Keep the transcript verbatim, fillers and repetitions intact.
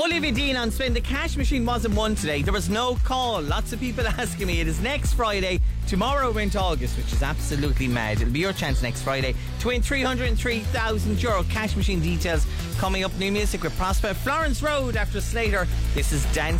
Olivia Dean on Spin. The cash machine wasn't won today. There was no call. Lots of people asking me. It is next Friday. Tomorrow we're into August, which is absolutely mad. It'll be your chance next Friday to win three hundred three thousand euro. Cash machine details coming up. New music with Prosper. Florence Road after Slater. This is Dance.